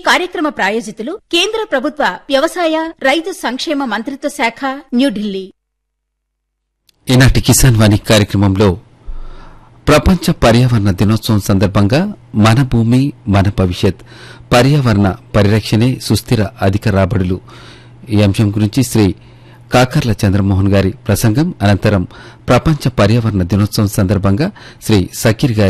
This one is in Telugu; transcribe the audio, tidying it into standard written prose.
కార్యక్రమ ప్రాయోజితులు కేంద్ర ప్రభుత్వ వ్యవసాయ రైతు సంక్షేమ మంత్రిత్వ శాఖ, న్యూఢిల్లీ. ఈనాటి కిసాన్ వాణి కార్యక్రమంలో ప్రపంచ పర్యావరణ దినోత్సవం సందర్భంగా మన భూమి మన భవిష్యత్, పర్యావరణ పరిరక్షణే సుస్థిర అధిక రాబడులు ఈ అంశం గురించి శ్రీ కాకర్ల చంద్రమోహన్ గారి ప్రసంగం, అనంతరం ప్రపంచ పర్యావరణ దినోత్సవం సందర్భంగా శ్రీ సకీర్ గారి